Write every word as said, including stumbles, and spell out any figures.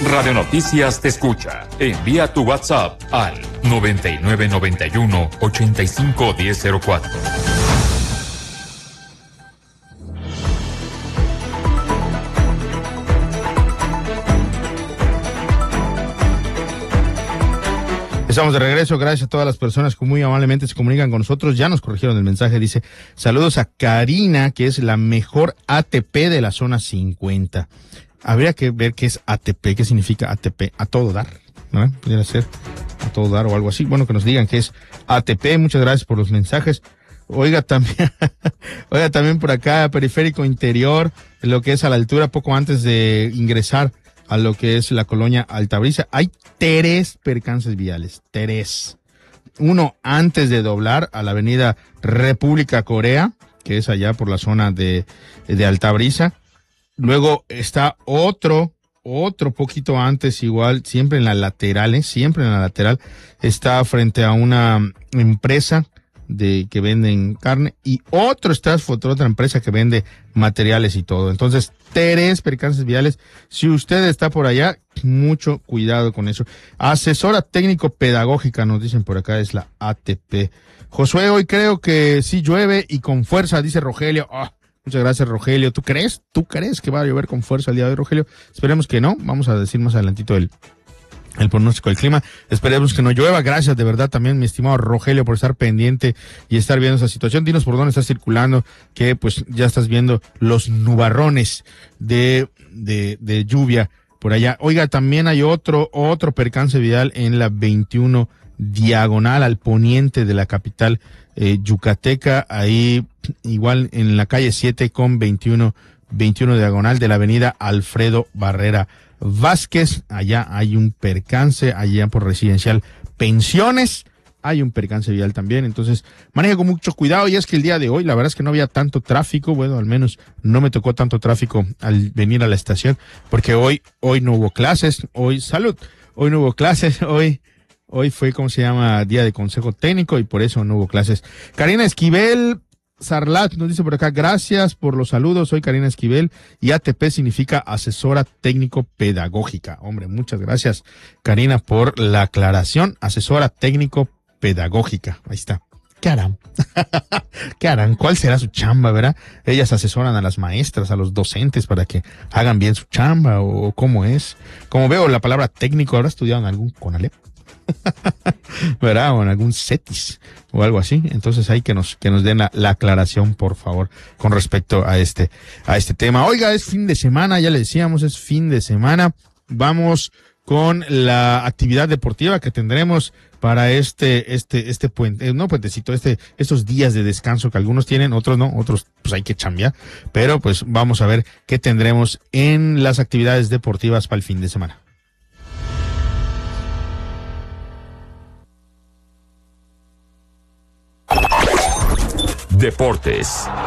Radio Noticias te escucha. Envía tu WhatsApp al noventa y nueve noventa y uno ochenta y cinco diez cero cuatro. Estamos de regreso, gracias a todas las personas que muy amablemente se comunican con nosotros. Ya nos corrigieron el mensaje, dice, saludos a Karina, que es la mejor A T P de la zona cincuenta. Habría que ver qué es A T P, qué significa A T P, a todo dar, ¿no? Pudiera ser a todo dar o algo así. Bueno, que nos digan qué es A T P, muchas gracias por los mensajes. Oiga, también, oiga, también por acá, periférico interior, lo que es a la altura, poco antes de ingresar a lo que es la colonia Altabrisa, hay tres percances viales, tres. Uno antes de doblar a la avenida República Corea, que es allá por la zona de, de Altabrisa. Luego está otro, otro poquito antes, igual, siempre en la lateral, ¿eh? siempre en la lateral, está frente a una empresa de que venden carne, y otro está otra empresa que vende materiales y todo. Entonces, tres percances viales. Si usted está por allá, mucho cuidado con eso. Asesora técnico pedagógica, nos dicen por acá, es la A T P. Josué, hoy creo que sí llueve y con fuerza, dice Rogelio. Oh, muchas gracias, Rogelio. ¿Tú crees? ¿Tú crees que va a llover con fuerza el día de hoy, Rogelio? Esperemos que no. Vamos a decir más adelantito el el pronóstico del clima. Esperemos que no llueva. Gracias de verdad también, mi estimado Rogelio, por estar pendiente y estar viendo esa situación. Dinos por dónde estás circulando, que pues ya estás viendo los nubarrones de, de, de lluvia por allá. Oiga, también hay otro, otro percance vial en la veintiuno diagonal al poniente de la capital eh, yucateca. Ahí igual en la calle siete con veintiuno, veintiuno diagonal de la avenida Alfredo Barrera Vázquez. Allá hay un percance, allá por Residencial Pensiones hay un percance vial también. Entonces maneja con mucho cuidado. Y es que el día de hoy la verdad es que no había tanto tráfico, bueno, al menos no me tocó tanto tráfico al venir a la estación, porque hoy hoy no hubo clases, hoy salud, hoy no hubo clases, hoy hoy fue, ¿cómo se llama?, día de consejo técnico, y por eso no hubo clases. Karina Esquivel Sarlat nos dice por acá, gracias por los saludos, soy Karina Esquivel y A T P significa asesora técnico pedagógica. Hombre, muchas gracias, Karina, por la aclaración, asesora técnico pedagógica. Ahí está. ¿Qué harán? ¿Qué harán? ¿Cuál será su chamba, verdad? Ellas asesoran a las maestras, a los docentes para que hagan bien su chamba, o cómo es. Como veo la palabra técnico, ¿habrá estudiado en algún CONALEP? ¿Verdad? O en algún CETIS o algo así. Entonces hay que nos que nos den la, la aclaración, por favor, con respecto a este a este tema. Oiga, es fin de semana, ya le decíamos, es fin de semana. Vamos con la actividad deportiva que tendremos para este este este puente, no puentecito, este estos días de descanso que algunos tienen, otros no, otros pues hay que chambear, pero pues vamos a ver qué tendremos en las actividades deportivas para el fin de semana. Deportes.